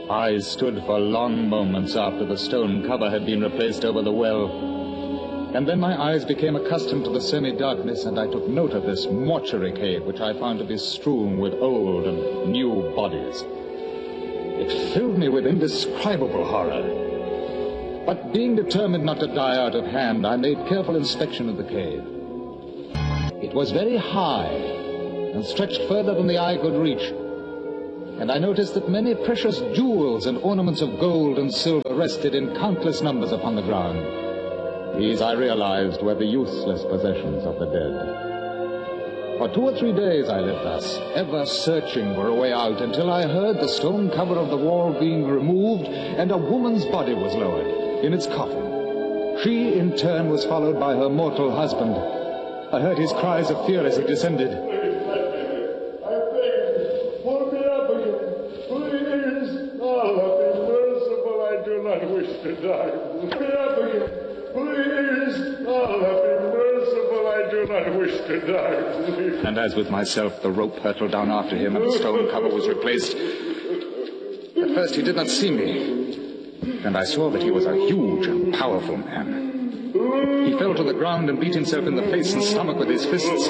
I stood for long moments after the stone cover had been replaced over the well. And then my eyes became accustomed to the semi-darkness, and I took note of this mortuary cave, which I found to be strewn with old and new bodies. It filled me with indescribable horror. But being determined not to die out of hand, I made careful inspection of the cave. It was very high and stretched further than the eye could reach. And I noticed that many precious jewels and ornaments of gold and silver rested in countless numbers upon the ground. These, I realized, were the useless possessions of the dead. For 2 or 3 days I lived thus, ever searching for a way out, until I heard the stone cover of the wall being removed, and a woman's body was lowered in its coffin. She, in turn, was followed by her mortal husband. I heard his cries of fear as he descended. I beg, pull me up again, please. Allah be merciful, I do not wish to die. Pull me up again. Please, Allah be merciful, I do not wish to die. Please. And as with myself, the rope hurtled down after him, and the stone cover was replaced. At first he did not see me, and I saw that he was a huge and powerful man. He fell to the ground and beat himself in the face and stomach with his fists.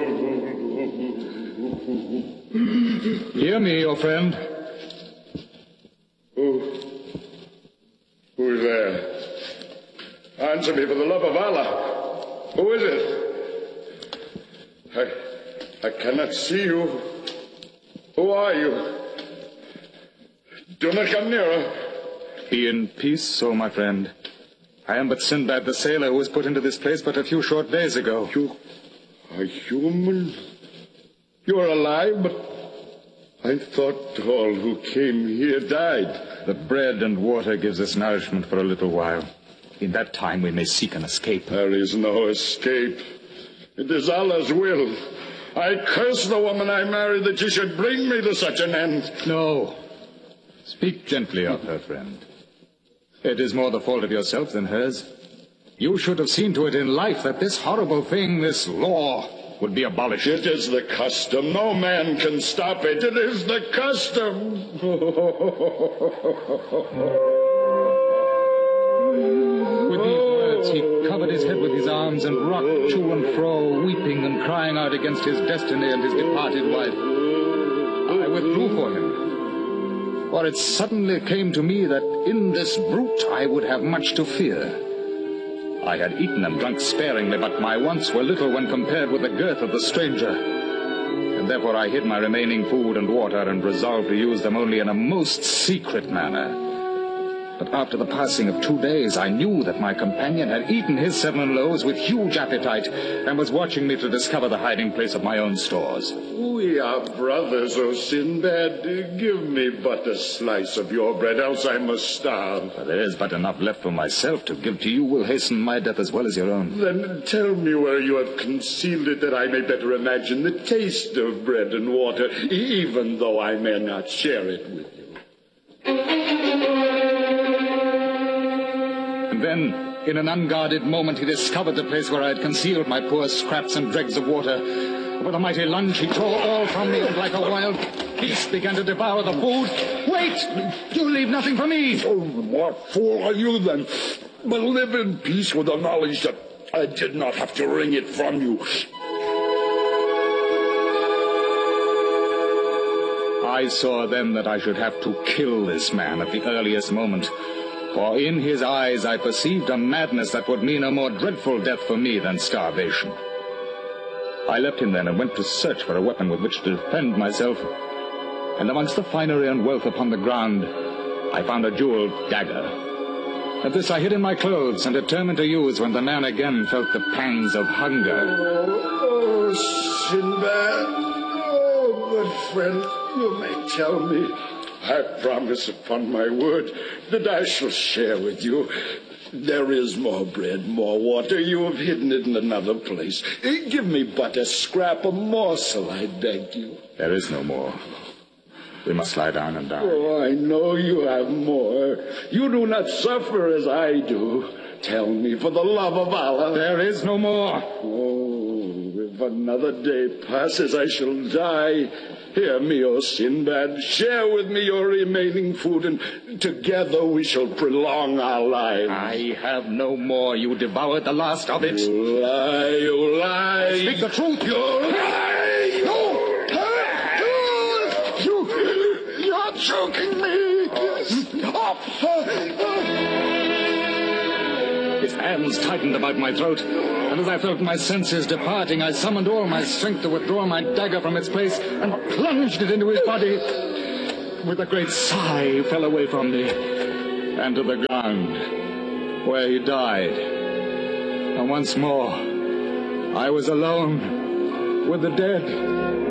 Hear me, O friend. Who's there? Answer me for the love of Allah. Who is it? I cannot see you. Who are you? Do not come nearer. Be in peace, O my friend. I am but Sinbad the sailor who was put into this place but a few short days ago. You are human? You are alive, but I thought all who came here died. The bread and water gives us nourishment for a little while. In that time we may seek an escape. There is no escape. It is Allah's will. I curse the woman I married that she should bring me to such an end. No. Speak gently of her, friend. It is more the fault of yourself than hers. You should have seen to it in life that this horrible thing, this law, would be abolished. It is the custom. No man can stop it. It is the custom. With these words, he covered his head with his arms and rocked to and fro, weeping and crying out against his destiny and his departed wife. I withdrew for him, for it suddenly came to me that in this brute I would have much to fear. I had eaten and drunk sparingly, but my wants were little when compared with the girth of the stranger. And therefore I hid my remaining food and water and resolved to use them only in a most secret manner. But after the passing of 2 days, I knew that my companion had eaten his 7 loaves with huge appetite and was watching me to discover the hiding place of my own stores. We are brothers, O Sinbad. Give me but a slice of your bread, else I must starve. For there is but enough left for myself to give to you will hasten my death as well as your own. Then tell me where you have concealed it, that I may better imagine the taste of bread and water, even though I may not share it with you. And then, in an unguarded moment, he discovered the place where I had concealed my poor scraps and dregs of water. With a mighty lunge, he tore all from me, and like a wild beast began to devour the food. Wait! You leave nothing for me! Oh, what fool are you, then? But live in peace with the knowledge that I did not have to wring it from you. I saw then that I should have to kill this man at the earliest moment. For in his eyes I perceived a madness that would mean a more dreadful death for me than starvation. I left him then and went to search for a weapon with which to defend myself. And amongst the finery and wealth upon the ground, I found a jeweled dagger. At this I hid in my clothes and determined to use when the man again felt the pangs of hunger. Oh, Sinbad. Oh, good friend, you may tell me. I promise upon my word that I shall share with you. There is more bread, more water. You have hidden it in another place. Give me but a scrap, a morsel, I beg you. There is no more. We must lie down and die. Oh, I know you have more. You do not suffer as I do. Tell me, for the love of Allah. There is no more. Oh, if If another day passes, I shall die. Hear me, O Sinbad. Share with me your remaining food, and together we shall prolong our lives. I have no more. You devoured the last of it. You lie, you lie. Speak the truth. You lie. You're choking me. His hands tightened about my throat, and as I felt my senses departing, I summoned all my strength to withdraw my dagger from its place and plunged it into his body. With a great sigh, he fell away from me and to the ground, where he died. And once more, I was alone with the dead.